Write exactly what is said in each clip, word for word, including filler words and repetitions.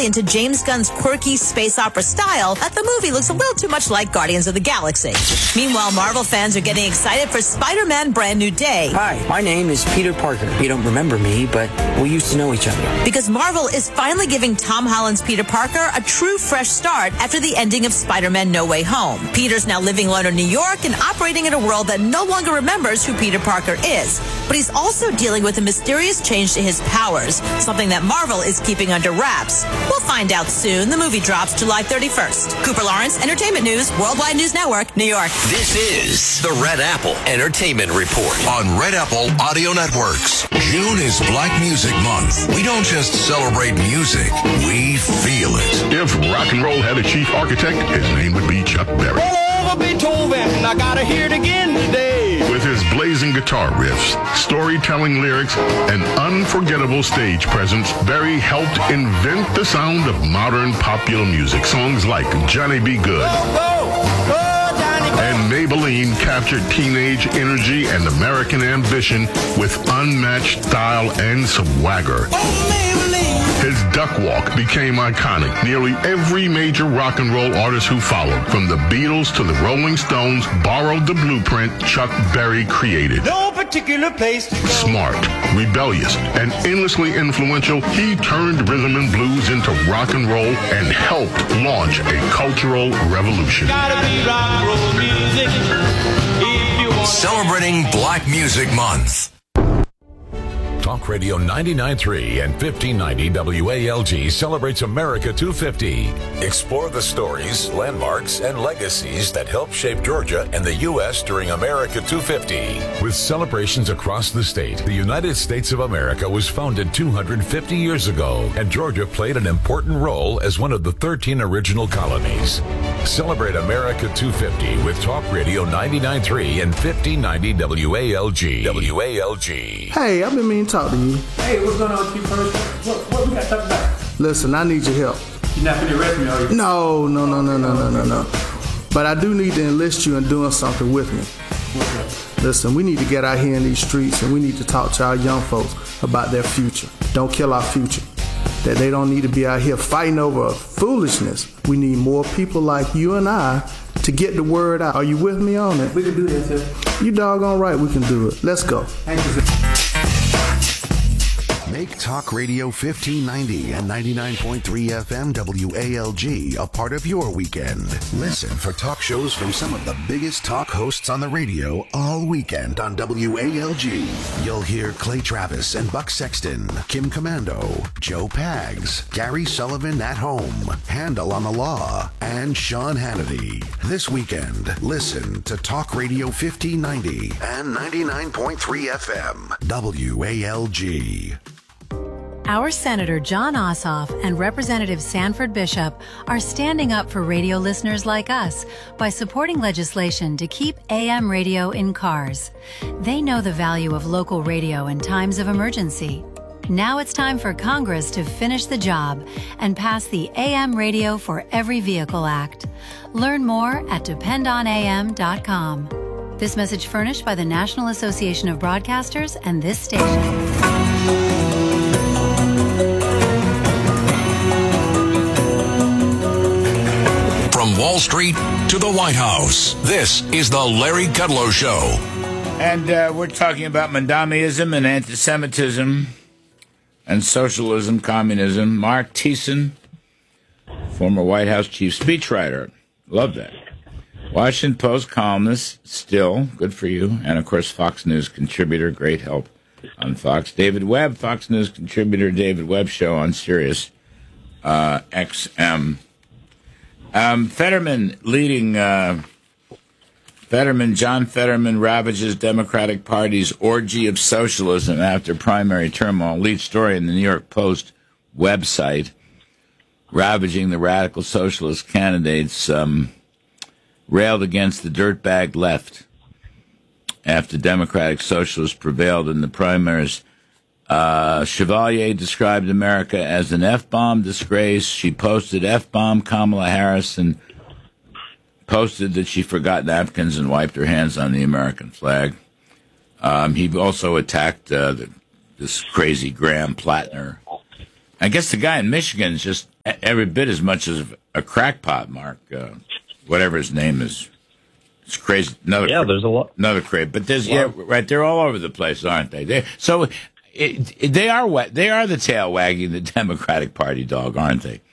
clearly into James Gunn's quirky space opera style that the movie looks a little too much like Guardians of the Galaxy. Meanwhile, Marvel fans are getting excited for Spider-Man Brand New Day. Hi, my name is Peter Parker. You don't remember me, but we used to know each other. Because Marvel is finally giving Tom Holland's Peter Parker a true fresh start after the ending of Spider-Man No Way Home. Peter's now living alone in New York and operating in a world that no longer remembers who Peter Parker is. But he's also dealing with a mysterious change to his powers, something that Marvel is keeping under wraps. We'll find out soon. The movie drops July thirty-first. Cooper Lawrence, Entertainment News, Worldwide News Network, New York. This is the Red Apple Entertainment Report on Red Apple Audio Networks. June is Black Music Month. We don't just celebrate music, we feel it. If rock and roll had a chief architect, his name would be Chuck Berry. Roll over Beethoven, I gotta hear it again today. With his blazing guitar riffs, storytelling lyrics, and unforgettable stage presence, Berry helped invent the sound of modern popular music. Songs like Johnny B. Good Go, go, go, Johnny, go. and Maybelline captured teenage energy and American ambition with unmatched style and swagger. Oh, Maybelline. His duck walk became iconic. Nearly every major rock and roll artist who followed, from the Beatles to the Rolling Stones, borrowed the blueprint Chuck Berry created. No particular place to go. Smart, rebellious, and endlessly influential, he turned rhythm and blues into rock and roll and helped launch a cultural revolution. Gotta be rock and roll music if you want. Celebrating Black Music Month. Talk Radio ninety-nine point three and fifteen ninety W A L G celebrates America two fifty. Explore the stories, landmarks, and legacies that helped shape Georgia and the U S during America two fifty. With celebrations across the state, the United States of America was founded two hundred fifty years ago, and Georgia played an important role as one of the thirteen original colonies. Celebrate America two fifty with Talk Radio ninety-nine point three and fifteen ninety W A L G. W A L G. Hey, I've been meaning to talk to you. Hey, what's going on with you first? What, what we got to talk about? Listen, I need your help. You're not going to arrest me, are you? No, no, no, no, no, no, no, no. But I do need to enlist you in doing something with me. What's up? Listen, we need to get out here in these streets and we need to talk to our young folks about their future. Don't kill our future. That they don't need to be out here fighting over foolishness. We need more people like you and I to get the word out. Are you with me on it? We can do this, sir. You doggone right we can do it. Let's go. Thank you, sir. Make Talk Radio fifteen ninety and ninety-nine point three F M W A L G a part of your weekend. Listen for talk shows from some of the biggest talk hosts on the radio all weekend on W A L G. You'll hear Clay Travis and Buck Sexton, Kim Commando, Joe Pags, Gary Sullivan at Home, Handel on the Law, and Sean Hannity. This weekend, listen to Talk Radio fifteen ninety and ninety-nine point three F M W A L G. Our Senator John Ossoff and Representative Sanford Bishop are standing up for radio listeners like us by supporting legislation to keep A M radio in cars. They know the value of local radio in times of emergency. Now it's time for Congress to finish the job and pass the A M Radio for Every Vehicle Act. Learn more at depend on A M dot com. This message furnished by the National Association of Broadcasters and this station. From Wall Street to the White House, this is the Larry Kudlow Show. And uh, we're talking about Mandamiism and anti-Semitism and socialism, communism. Mark Thiessen, former White House chief speechwriter. Love that. Washington Post columnist, still, good for you. And, of course, Fox News contributor, great help on Fox. David Webb, Fox News contributor, David Webb Show on Sirius uh, X M. Um, Fetterman leading, uh, Fetterman, John Fetterman ravages Democratic Party's orgy of socialism after primary turmoil. Lead story in the New York Post website, ravaging the radical socialist candidates, um, railed against the dirtbag left after Democratic Socialists prevailed in the primaries. Uh, Chevalier described America as an F-bomb disgrace. She posted F-bomb Kamala Harris and posted that she forgot napkins and wiped her hands on the American flag. Um, he also attacked uh, the, this crazy Graham Plattner. I guess the guy in Michigan is just every bit as much as a crackpot, Mark. Uh, whatever his name is. It's crazy. Another yeah, cra- there's a lot. Another craze. But there's, yeah, right, they're all over the place, aren't they? They so it, it, they are wa- they are the tail wagging the Democratic Party dog, aren't they?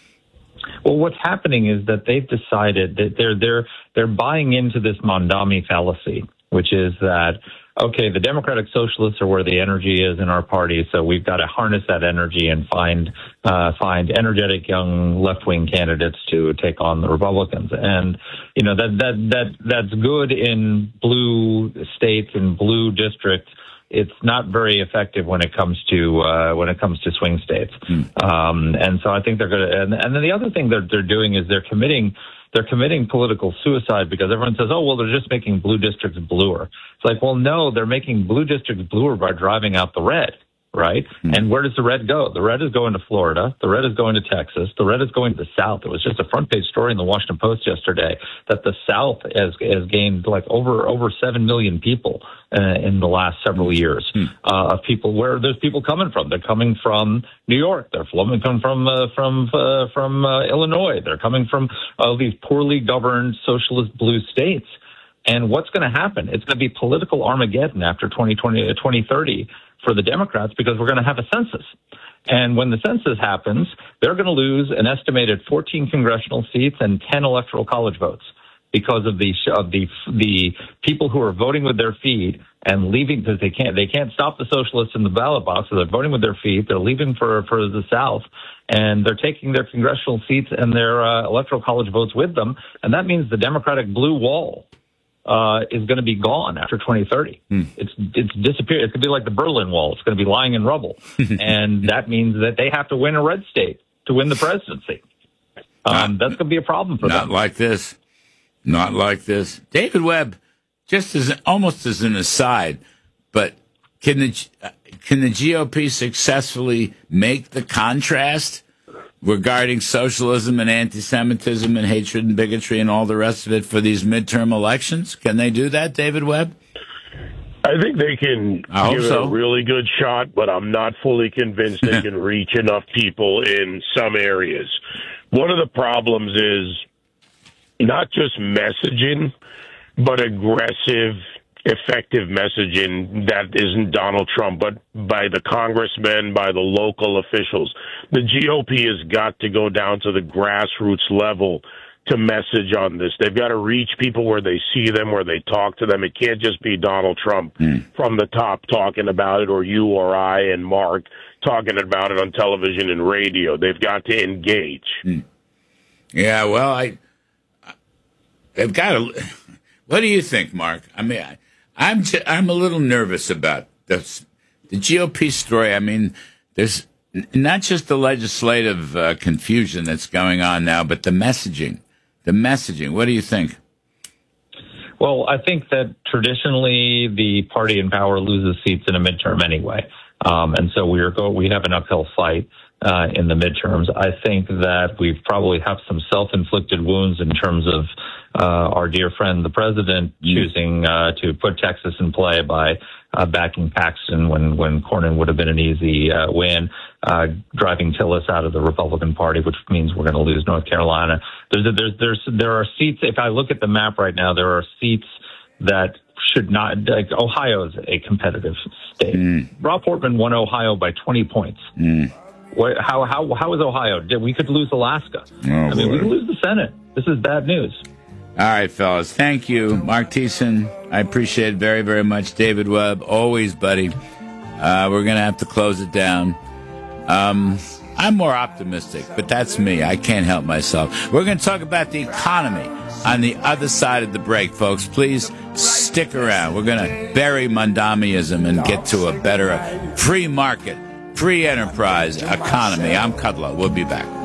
Well, what's happening is that they've decided that they're they're they're buying into this Mondami fallacy, which is that, okay, the Democratic Socialists are where the energy is in our party, so we've got to harness that energy and find uh, find energetic young left-wing candidates to take on the Republicans. And you know that that that that's good in blue states and blue districts. It's not very effective when it comes to uh, when it comes to swing states. Mm. Um, and so I think they're going to. And, and then the other thing that they're doing is they're committing. They're committing political suicide because everyone says, oh, well, they're just making blue districts bluer. It's like, well, no, they're making blue districts bluer by driving out the red, right? Mm-hmm. And where does the red go? The red is going to Florida. The red is going to Texas. The red is going to the South. It was just a front page story in the Washington Post yesterday that the South has, has gained like over over seven million people uh, in the last several years mm-hmm. uh, of people. Where there's people coming from? They're coming from New York. They're coming from uh, from uh, from uh, Illinois. They're coming from uh, these poorly governed socialist blue states. And what's going to happen? It's going to be political Armageddon after twenty twenty, twenty thirty for the Democrats because we're going to have a census. And when the census happens, they're going to lose an estimated fourteen congressional seats and ten electoral college votes because of the of the the people who are voting with their feet and leaving because they can't they can't stop the socialists in the ballot box, so they're voting with their feet. They're leaving for for the South, and they're taking their congressional seats and their uh, electoral college votes with them, and that means the Democratic blue wall Uh, is going to be gone after twenty thirty. Hmm. It's it's disappeared. It's going to be like the Berlin Wall. It's going to be lying in rubble, and that means that they have to win a red state to win the presidency. Um, not, that's going to be a problem for not them. Not like this. Not like this. David Webb, just as almost as an aside, but can the can the G O P successfully make the contrast regarding socialism and anti-Semitism and hatred and bigotry and all the rest of it for these midterm elections? Can they do that, David Webb? I think they can I give hope it so. a really good shot, but I'm not fully convinced they can reach enough people in some areas. One of the problems is not just messaging, but aggressive, effective messaging that isn't Donald Trump, but by the congressmen, by the local officials. The G O P has got to go down to the grassroots level to message on this. They've got to reach people where they see them, where they talk to them. It can't just be Donald Trump mm. from the top talking about it, or you or I and Mark talking about it on television and radio. They've got to engage. Mm. Yeah, well, I, they've got to. What do you think, Mark? I mean, I, I'm j- I'm a little nervous about this, the G O P story. I mean, there's n- not just the legislative uh, confusion that's going on now, but the messaging. The messaging. What do you think? Well, I think that traditionally the party in power loses seats in a midterm anyway, um, and so we are go we have an uphill fight uh, in the midterms. I think that we probably have some self-inflicted wounds in terms of uh, our dear friend, the president, mm. choosing uh, to put Texas in play by uh, backing Paxton when, when Cornyn would have been an easy uh, win, uh, driving Tillis out of the Republican Party, which means we're going to lose North Carolina. There's, there's, there's, there are seats. If I look at the map right now, there are seats that should not, like Ohio is a competitive state. Mm. Rob Portman won Ohio by twenty points. Mm. What, how, how, how is Ohio? We could lose Alaska. Oh, I mean, boy. we could lose the Senate. This is bad news. All right, fellas. Thank you. Mark Thiessen, I appreciate it very, very much. David Webb, always, buddy. Uh, we're going to have to close it down. Um, I'm more optimistic, but that's me. I can't help myself. We're going to talk about the economy on the other side of the break, folks. Please stick around. We're going to bury Mondamiism and get to a better free market, free enterprise economy. I'm Kudlow. We'll be back.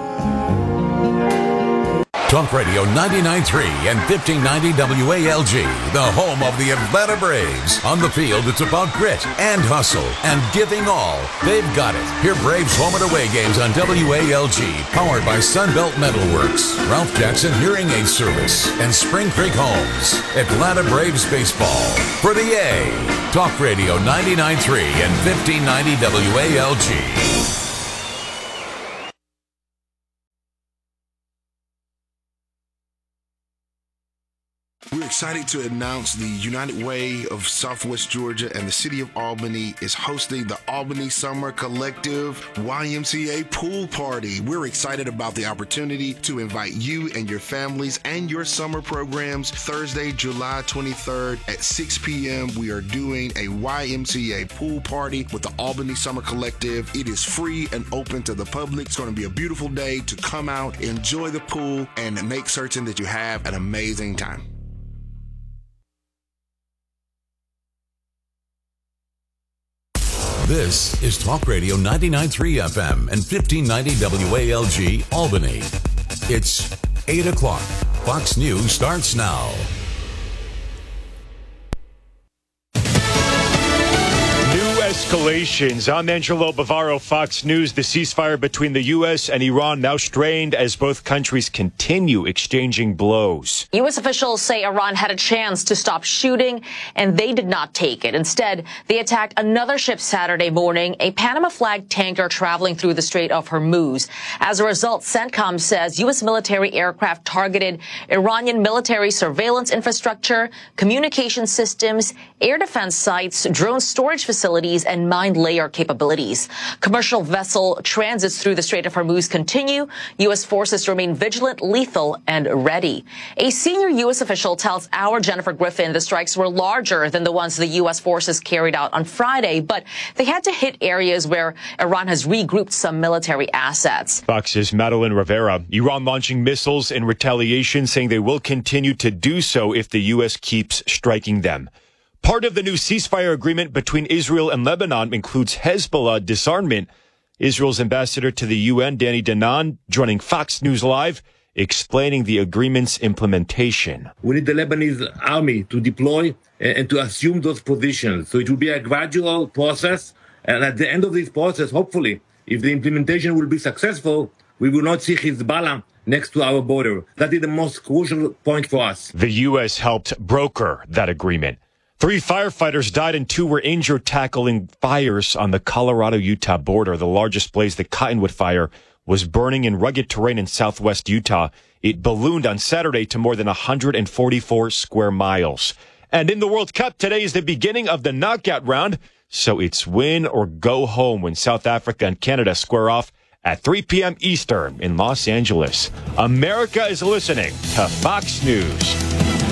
Talk Radio ninety-nine point three and fifteen ninety W A L G, the home of the Atlanta Braves. On the field, it's about grit and hustle and giving all. They've got it. Hear Braves home and away games on W A L G, powered by Sunbelt Metalworks, Ralph Jackson Hearing Aid Service, and Spring Creek Homes. Atlanta Braves baseball. For the A, Talk Radio ninety-nine point three and fifteen ninety W A L G. We're excited to announce the United Way of Southwest Georgia and the City of Albany is hosting the Albany Summer Collective Y M C A Pool Party. We're excited about the opportunity to invite you and your families and your summer programs. Thursday, July twenty-third at six p.m. we are doing a Y M C A Pool Party with the Albany Summer Collective. It is free and open to the public. It's going to be a beautiful day to come out, enjoy the pool, and make certain that you have an amazing time. This is Talk Radio ninety-nine point three F M and fifteen ninety W A L G Albany. It's eight o'clock. Fox News starts now. Escalations. I'm Angelo Bavaro, Fox News. The ceasefire between the U S and Iran now strained as both countries continue exchanging blows. U S officials say Iran had a chance to stop shooting, and they did not take it. Instead, they attacked another ship Saturday morning, a Panama-flagged tanker traveling through the Strait of Hormuz. As a result, CENTCOM says U S military aircraft targeted Iranian military surveillance infrastructure, communication systems, air defense sites, drone storage facilities, and mine layer capabilities. Commercial vessel transits through the Strait of Hormuz continue. U S forces remain vigilant, lethal, and ready. A senior U S official tells our Jennifer Griffin the strikes were larger than the ones the U S forces carried out on Friday, but they had to hit areas where Iran has regrouped some military assets. Fox's Madeline Rivera. Iran launching missiles in retaliation, saying they will continue to do so if the U S keeps striking them. Part of the new ceasefire agreement between Israel and Lebanon includes Hezbollah disarmament. Israel's ambassador to the U N, Danny Danon, joining Fox News Live, explaining the agreement's implementation. We need the Lebanese army to deploy and to assume those positions. So it will be a gradual process. And at the end of this process, hopefully, if the implementation will be successful, we will not see Hezbollah next to our border. That is the most crucial point for us. The U S helped broker that agreement. Three firefighters died and two were injured tackling fires on the Colorado-Utah border. The largest blaze, the Cottonwood Fire, was burning in rugged terrain in southwest Utah. It ballooned on Saturday to more than one hundred forty-four square miles. And in the World Cup, today is the beginning of the knockout round. So it's win or go home when South Africa and Canada square off at three p.m. Eastern in Los Angeles. America is listening to Fox News.